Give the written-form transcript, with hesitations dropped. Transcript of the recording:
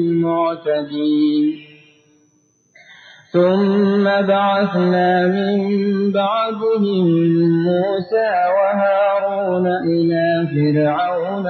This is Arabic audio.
معتدين ثم بعثنا من بعدهم موسى وهارون إلى فرعون